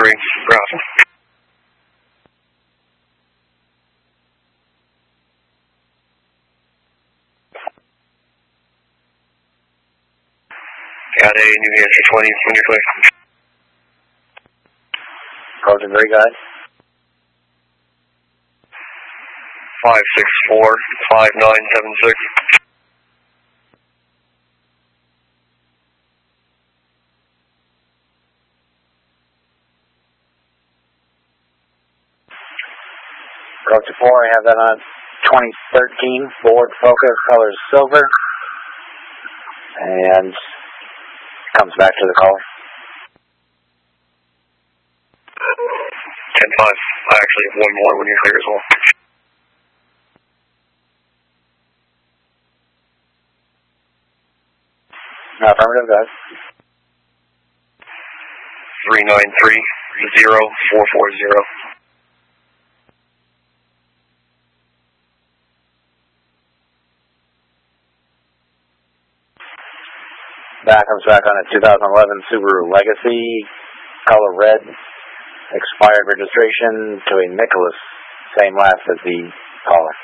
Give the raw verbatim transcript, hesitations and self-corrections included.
three, Bravo. Got a New Hampshire twenty, when you're clear. Approaching three, go ahead. five six four, five nine seven six. Approach four, I have that on twenty thirteen, Ford Focus, color is silver. And comes back to the caller. ten five, I actually have one more when you're clear as well. Affirmative, go ahead. three nine three, zero four four zero. That comes back on a two thousand eleven Subaru Legacy, color red, expired registration to a Nicholas, same last as the caller.